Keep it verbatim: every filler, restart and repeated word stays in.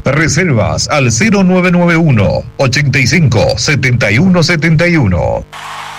Reservas al cero nueve nueve uno, ochenta y cinco, setenta y uno setenta y uno.